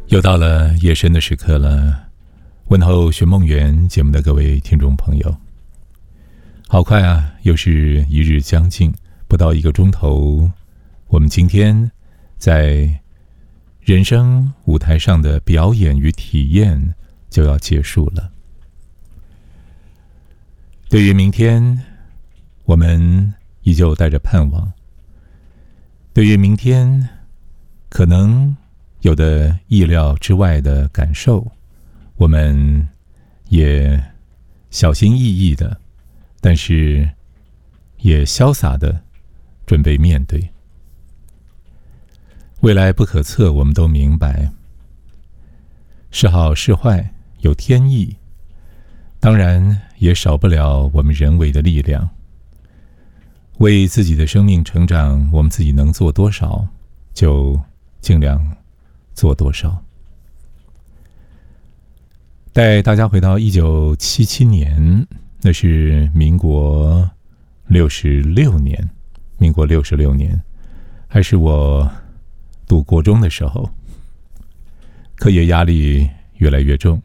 又到了夜深的时刻了，问候寻梦园节目的各位听众朋友。好快啊，又是一日将近，不到1个钟头，我们今天在人生舞台上的表演与体验就要结束了。对于明天，我们依旧带着盼望。对于明天，可能有的意料之外的感受，我们也小心翼翼的，但是也潇洒的准备面对。未来不可测，我们都明白，是好是坏有天意，当然也少不了我们人为的力量。为自己的生命成长，我们自己能做多少就尽量做多少。带大家回到1977年，那是民国66年，还是我读国中的时候，课业压力越来越重。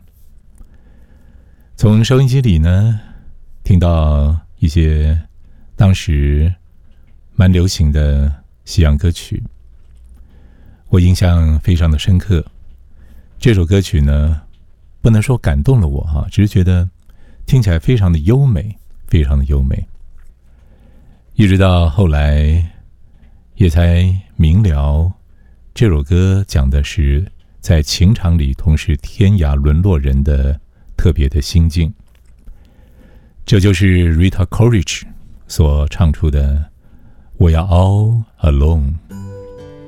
从收音机里呢，听到一些当时蛮流行的西洋歌曲，我印象非常的深刻。这首歌曲呢，不能说感动了我哈，只是觉得听起来非常的优美，非常的优美。一直到后来也才明了，这首歌讲的是在情场里同是天涯沦落人的特别的心境。这就是Rita Coolidge所唱出的 We are all alone。